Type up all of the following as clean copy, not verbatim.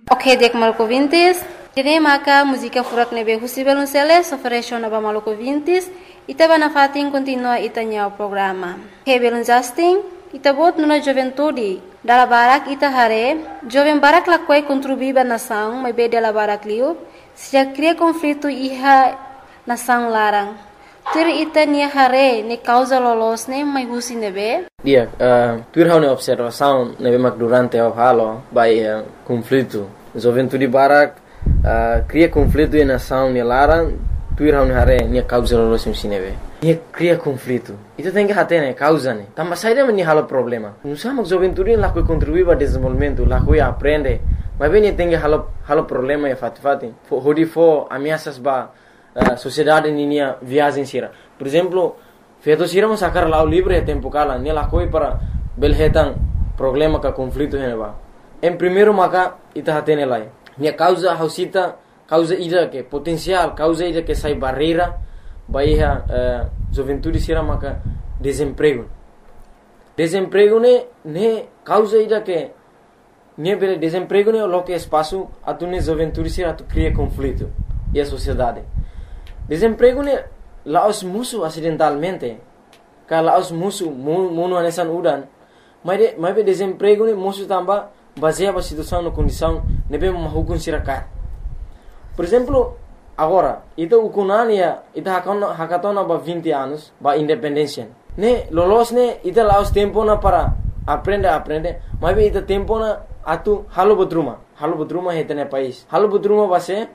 Ok, dek maluco vintis. Tine maka música furak nebe husi belunceles ofereció naba maluco vintis. Ita bana fatin continua itanya o programa. He belun Justin. Ita bot nuna juventude. Dala barak ita hare. Joven barak lakwai contribuiba nação, mas be dela barak liu. Se já cria conflito iha nação larang. Tur ita nia hare ne causa lolos ne mai husi nebe. Dia, tur hau ne observação nebe mak durante o halo by conflito. Juventude barak cria conflito e nação ne larang. Tur hau ne hare nia causa lolos ne nebe. Nia cria conflito. Ita tem que hate ne causa ne. Tamba saída me halo problema. Não sama juventude lá que contribui para desenvolvimento, lá que aprende. Mas bem tem que halo problema e fati. Hodi fo ameaças ba sociedade ninia viagem sira. Por exemplo, feito sira mas sacar lá o livre tempo kala, ne lá coi para belhetan problema ka conflito heneba. Em primeiro maka ita hatene lá. Nia causa hausita, causa ida que potencial, causa ida que sai barreira, baia juventude sira maka desemprego. Desemprego ne causa ida que ne bele desemprego ne lo que espaço atune juventude sira tu cria conflito e a sociedade. Desemprego ne laos musuh acidentalmente. Ka laos musuh munu anesan udan. Mas be desemprego ne musuh tamba baseia a situação na condição nebe mahukun sirakat. Por exemplo, agora, ita ukunania ita hakatona ba 20 anos ba independência. Ne lolos ne ita laos tempo na para aprende, mas be ita tempo na atu halo bodruma hetene país. Halo bodruma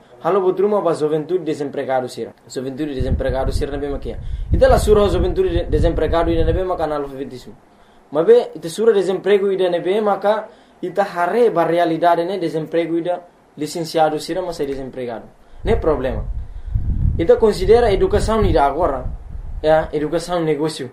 ba juventude desempregado sira. Juventude desempregado sira nebe makia. Ita la sura juventude desempregado ida nebe maka analfabetismo. Mas be ita sura desemprego ida nebe maka ita hare ba realidade ne desemprego ida licenciado sira mas é desempregado. Ne problema. Ita considera educação ida agora, educação negócio.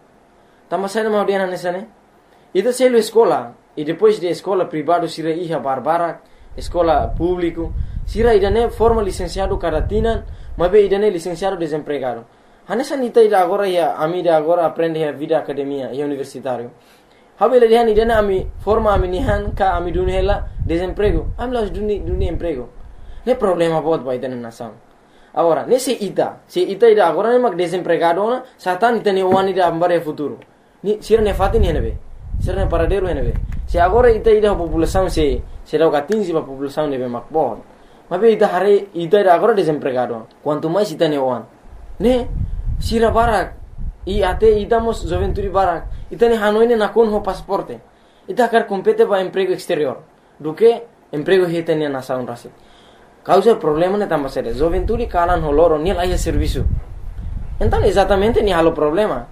Tama sai na audiana nessa ne. Ita selo escola e depois de escola privado sira iha barbara, escola público, sira ida ne forma licenciado karatina, mas be ida ne licenciado desempregado. Hanessa nita ida agora ia amida agora aprende a vida academia e universitário. Habele dihan ida ne ami forma ami nihan ka ami dunhela desemprego. Am las duni emprego. Ne problema bot ba ida ne nação. Agora, se ita ida agora ne mag desempregado na satan ita ne wani da ambare futuro. Ni sira ne fatin henebe. Sira ne paradero henebe. Se agora ita ida população se dá o 15 para população nebe makbon. Mas be ita hare ita ida agora desempregado. Quanto mais ita ne wan. Ne sira barak e até idamos juventude barak. Ita ne hanoi ne nakon ho pasaporte. Ita quer compete para emprego exterior. Do que emprego hita ne nação rasi. Causa problema ne tamba sere. Juventude kalan ho loro ni lá serviço. Então exatamente ni halo problema.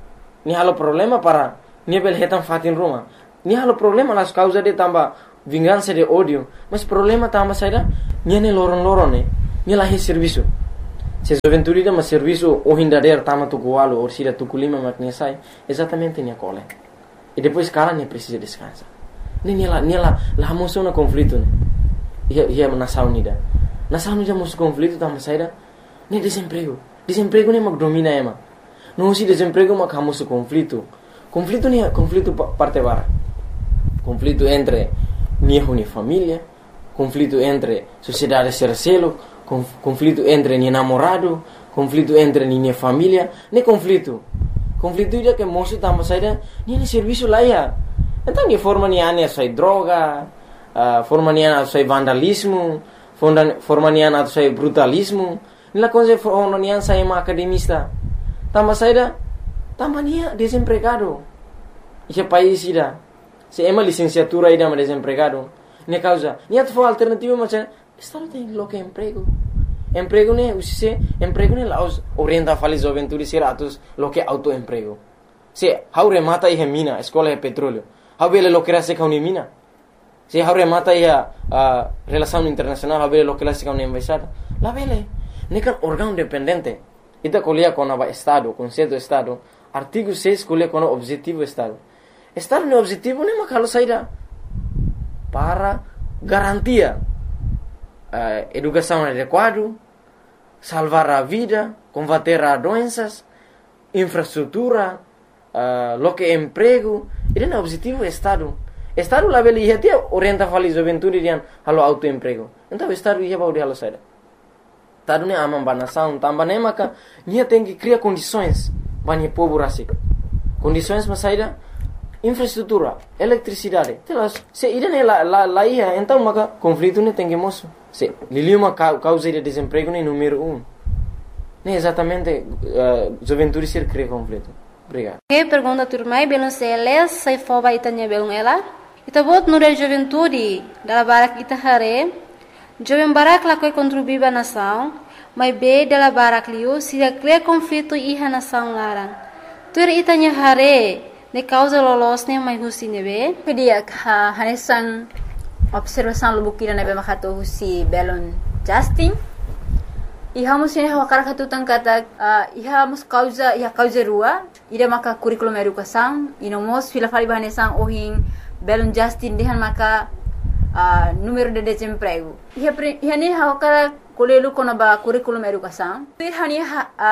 Ni halo problema para ni bel hetan fatin ruma. Ni halo problema las causa de tamba vingança de ódio. Mas problema tamba saída ni ne loron ne. Ni lá serviço. Se juventude da mas serviço o hindader tama tukualo ou sira tukulima maknya sai exatamente ni cole. E depois kala ni precisa descansar. Ni lá moção na conflito ne. Ia nação unida. Nação unida moção conflito tamba saída ni desemprego. Desemprego ne mag domina ema. Não se desemprego mag hamoso conflito. Conflito parte bara. Conflito entre ni família, conflito entre sociedade sercelo, conflito entre ni namorado, conflito entre ni família, ne conflito. Conflito ida que moço tamba saída ni serviço lá ia. Então ni forma ni ane sai droga, forma ni ane sai vandalismo, forma ni ane sai brutalismo. Ni la coisa forma ni ane sai academista. Tamba saída tamba ni desempregado. Esse país ida se ema licenciatura ida ma desempregado. Ne causa ni atfo alternativa mas estado tem lo que emprego. Emprego ne usise emprego ne laos orienta fali juventude siratus lo que autoemprego. Se haure mata e mina escola de petróleo. Habele lo que era se kauni mina. Se haure mata e relação internacional habele lo que la se kauni embaixada. La vele ne kan órgão dependente. Ita colia com o estado, conceito estado. Artigo 6 colia com o objetivo estado. Estado no objetivo ne makalo saída para garantia educação adequada, salvar a vida, combater as doenças, infraestrutura, lo que emprego. Ele é o objetivo do Estado. Estado lá beli ia tia orienta fali juventude dian halo autoemprego. Então Estado ia baudi halo saída. Estado ne amam banação, tambah ne maka nia tem que criar condições banyak povo rasik. Condições mas saída infraestrutura, eletricidade. Telas, se ida ne la ia, então maka conflito ne tem que moço. Se liliu uma causa de desemprego ne número 1. Ne exatamente juventude ser cria conflito. Obrigado. Que pergunta turmai belum seles sai foba itanya belum ela. Ita bot nure juventude dala barak ita hare. Jovem barak la koi contribuiba nação, mas be dala barak liu se cria conflito iha nação larang. Tur itanya hare ne causa lolos ne mai husi nebe. Kedia hanesan observação lubukira nebe makato husi belon Justin. Iha musin hawakara katutang kata iha mus causa rua ida maka curriculum educação inomos fila fali bahanesan ohin belon Justin dehan maka número de desemprego. Iha ne hawakara kolelu kona ba curriculum educação. Iha ni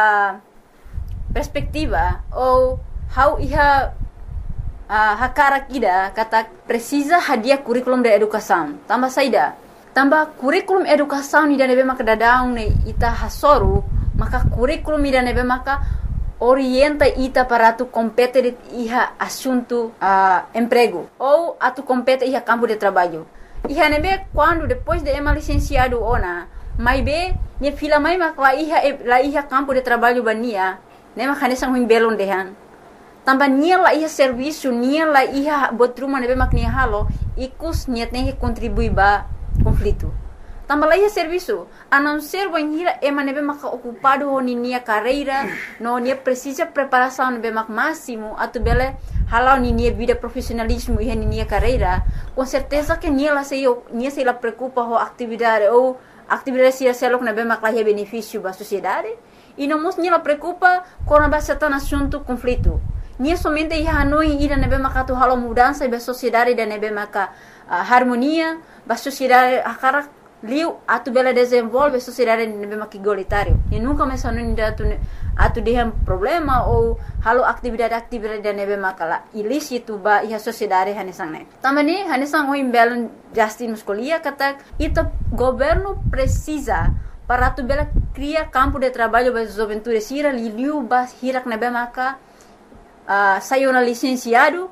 perspectiva ou how iha hakara kida kata precisa hadia curriculum de educação. Tambah saida. Tambah curriculum educação ida nebe maka dadaung ne ita hasoru maka curriculum ida nebe maka orienta ita para tu compete iha assunto emprego ou atu compete iha campo de trabalho. Iha nebe quando depois de ema licenciado ona mai be ne fila mai mak la iha campo de trabalho bania ne maka nesang huim belon dehan. Tambah nia la iha serviço nia la iha botruma nebe mak nia halo ikus nia tem que contribuir ba conflito. Tambah lagi serviço, a não ser banhira ema nebe maka ocupado ho nia carreira, no nia precisa preparação nebe mak máximo, atu bele halau nia vida profissionalismo e nia carreira, com certeza que nia se la preocupa ho atividade ou atividade se selok nebe mak la benefício ba sociedade, e não mos nia la preocupa com a base tan assunto conflito. Nia somente ia hanoi ida nebe maka tu halau mudança ba sociedade da nebe maka harmonia ba sociedade akara liu atu bela desenvolve sociedade nebe maka igualitário e nunca mais hanoi atu dehan problema ou halau atividade da nebe maka la ilícito ba iha sociedade hanesang ne tamani hanesang oi belon Justin muscolia kata ita governo precisa para atu bela cria campo de trabalho ba juventude sira liu ba hirak nebe maka sayona licenciada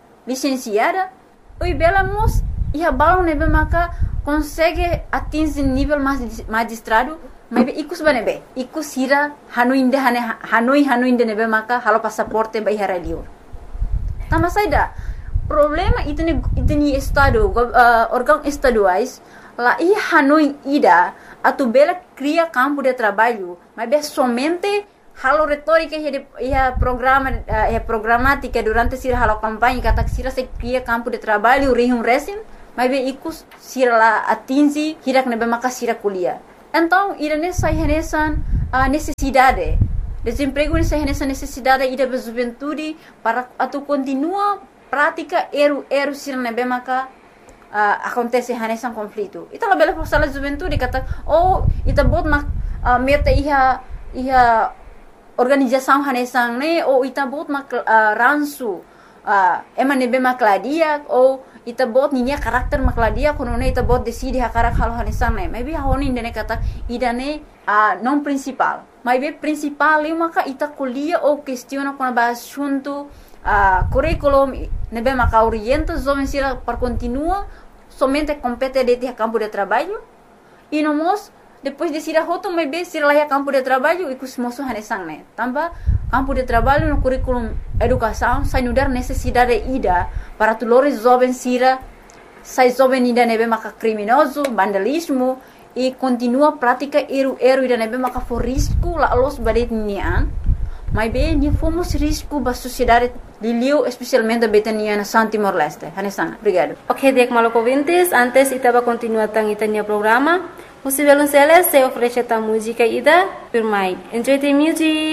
oi bela mos iha balon nebe maka consegue atingir nível magistrado mas ikus banebe ikus hira hanoi inde nebe maka halo passaporte ba iha radio tama saida problema itni estado órgão estaduais la iha hanoi ida atu bela cria campo de trabalho mas be somente halo retórica ia programa programática durante sira halo campanha kata sira se cria campo de trabalho rihum resim mas be ikus sira la atingi hirak nebe maka sira kuliah. Então ida nessa renesan necessidade desemprego nessa renesan necessidade ida be juventude para atu continua prática eru sira nebe maka acontece renesan conflito. Ita la bela forsala juventude kata ita bot mak meta iha organização hanesang ne ou ita bot mak ransu ema nebe makladia ou ita bot ninya karakter makladia kono ne ita bot decide hakarak halo hanesang ne maybe honi ndene kata idane non principal maybe principal maka ita kuliah ou questiona kono ba assunto curriculum nebe maka orienta jovem sira para continua somente compete de campo de trabalho e nomos depois de sira hoto maybe sira lá campo de trabalho e kusmoso hanesang ne tambah campo de trabalho no curriculum educação sai nudar necessidade ida para tulores jovem sira sai jovem ida nebe maka criminoso vandalismo e continua prática eru ida nebe maka for risco la los badet nian mas bem ni fomos risco ba sociedade liliu especialmente betania na Timor Leste hanesang obrigado. Ok, dek maloko vintes antes itaba continua tang itanya programa. Musivelun Celes se oferece ta música ida por mai. Enjoy the music.